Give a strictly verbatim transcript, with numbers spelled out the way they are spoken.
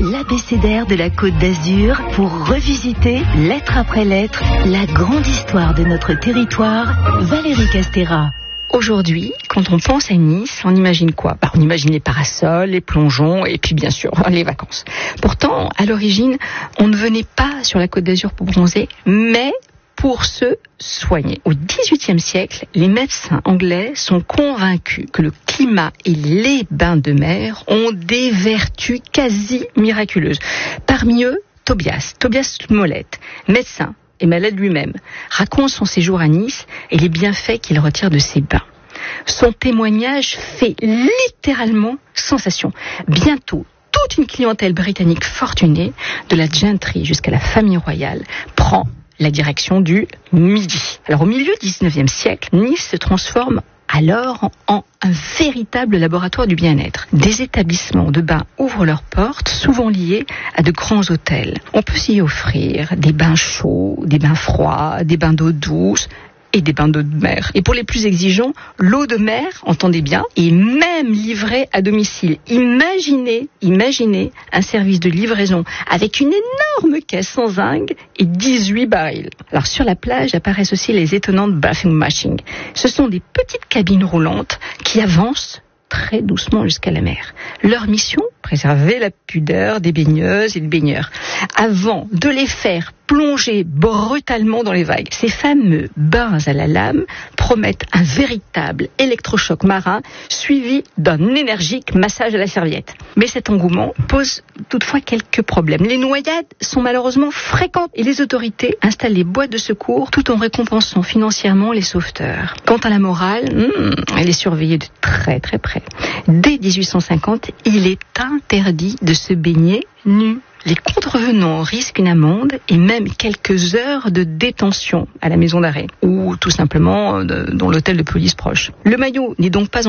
l'abécédaire de la Côte d'Azur pour revisiter, lettre après lettre, la grande histoire de notre territoire. Valérie Castéra. Aujourd'hui, quand on pense à Nice, on imagine quoi ? Bah, on imagine les parasols, les plongeons et puis bien sûr les vacances. Pourtant, à l'origine, on ne venait pas sur la Côte d'Azur pour bronzer, mais pour se soigner. Au dix-huitième siècle, les médecins anglais sont convaincus que le climat et les bains de mer ont des vertus quasi miraculeuses. Parmi eux, Tobias, Tobias Smollett, médecin et malade lui-même, raconte son séjour à Nice et les bienfaits qu'il retire de ses bains. Son témoignage fait littéralement sensation. Bientôt, toute une clientèle britannique fortunée, de la gentry jusqu'à la famille royale, prend la direction du Midi. Alors au milieu du dix-neuvième siècle, Nice se transforme alors en un véritable laboratoire du bien-être. Des établissements de bains ouvrent leurs portes, souvent liés à de grands hôtels. On peut s'y offrir des bains chauds, des bains froids, des bains d'eau douce et des bains d'eau de mer. Et pour les plus exigeants, l'eau de mer, entendez bien, est même livrée à domicile. Imaginez, imaginez un service de livraison avec une énorme caisse sans zinc et dix-huit barils. Alors sur la plage apparaissent aussi les étonnantes bathing machines. Ce sont des petites cabines roulantes qui avancent très doucement jusqu'à la mer. Leur mission, préserver la pudeur des baigneuses et des baigneurs, avant de les faire plonger brutalement dans les vagues. Ces fameux bains à la lame promettent un véritable électrochoc marin suivi d'un énergique massage à la serviette. Mais cet engouement pose toutefois quelques problèmes. Les noyades sont malheureusement fréquentes et les autorités installent les boîtes de secours tout en récompensant financièrement les sauveteurs. Quant à la morale, hmm, elle est surveillée de très très près. Dès dix-huit cent cinquante, il est interdit de se baigner nu. Les contrevenants risquent une amende et même quelques heures de détention à la maison d'arrêt ou tout simplement dans l'hôtel de police proche. Le maillot n'est donc pas